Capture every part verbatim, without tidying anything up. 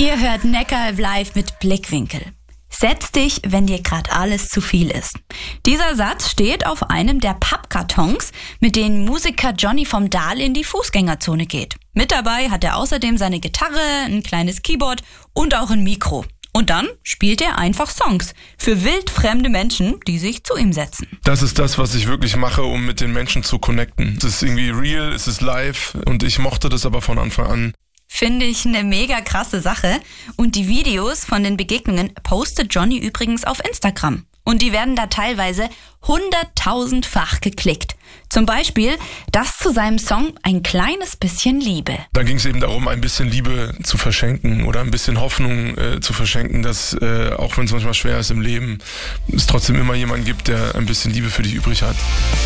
Ihr hört Neckaralb live mit Blickwinkel. Setz dich, wenn dir gerade alles zu viel ist. Dieser Satz steht auf einem der Pappkartons, mit denen Musiker Johnny vom Dahl in die Fußgängerzone geht. Mit dabei hat er außerdem seine Gitarre, ein kleines Keyboard und auch ein Mikro. Und dann spielt er einfach Songs für wildfremde Menschen, die sich zu ihm setzen. Das ist das, was ich wirklich mache, um mit den Menschen zu connecten. Es ist irgendwie real, es ist live und ich mochte das aber von Anfang an. Finde ich eine mega krasse Sache. Und die Videos von den Begegnungen postet Johnny übrigens auf Instagram. Und die werden da teilweise hunderttausendfach geklickt. Zum Beispiel das zu seinem Song Ein kleines bisschen Liebe. Da ging es eben darum, ein bisschen Liebe zu verschenken oder ein bisschen Hoffnung äh, zu verschenken, dass äh, auch wenn es manchmal schwer ist im Leben, es trotzdem immer jemanden gibt, der ein bisschen Liebe für dich übrig hat.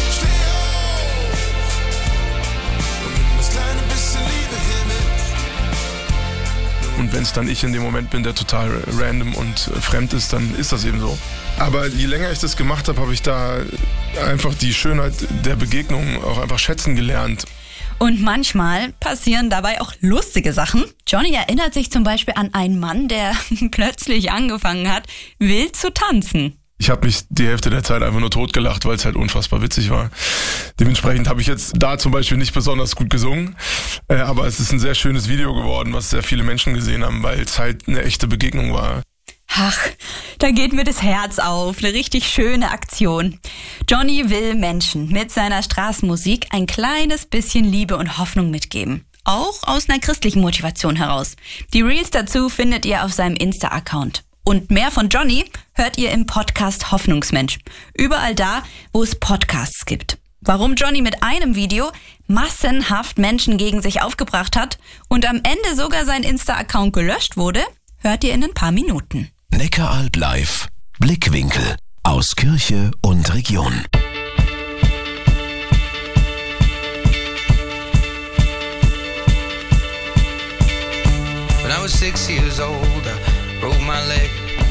Und wenn es dann ich in dem Moment bin, der total random und äh, fremd ist, dann ist das eben so. Aber je länger ich das gemacht habe, habe ich da einfach die Schönheit der Begegnung auch einfach schätzen gelernt. Und manchmal passieren dabei auch lustige Sachen. Johnny erinnert sich zum Beispiel an einen Mann, der plötzlich angefangen hat, wild zu tanzen. Ich habe mich die Hälfte der Zeit einfach nur totgelacht, weil es halt unfassbar witzig war. Dementsprechend habe ich jetzt da zum Beispiel nicht besonders gut gesungen, äh, aber es ist ein sehr schönes Video geworden, was sehr viele Menschen gesehen haben, weil es halt eine echte Begegnung war. Ach, da geht mir das Herz auf. Eine richtig schöne Aktion. Johnny will Menschen mit seiner Straßenmusik ein kleines bisschen Liebe und Hoffnung mitgeben. Auch aus einer christlichen Motivation heraus. Die Reels dazu findet ihr auf seinem Insta-Account. Und mehr von Johnny hört ihr im Podcast Hoffnungsmensch. Überall da, wo es Podcasts gibt. Warum Johnny mit einem Video massenhaft Menschen gegen sich aufgebracht hat und am Ende sogar sein Insta-Account gelöscht wurde, hört ihr in ein paar Minuten. Neckaralb live. Blickwinkel aus Kirche und Region. When I was six years old, I broke my leg.